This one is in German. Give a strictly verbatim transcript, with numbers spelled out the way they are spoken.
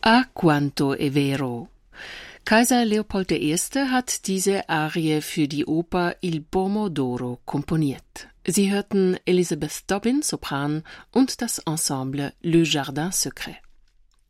A quanto è vero. Kaiser Leopold der Erste hat diese Arie für die Oper Il Pomodoro komponiert. Sie hörten Elizabeth Dobbin, Sopran, und das Ensemble Le Jardin Secret.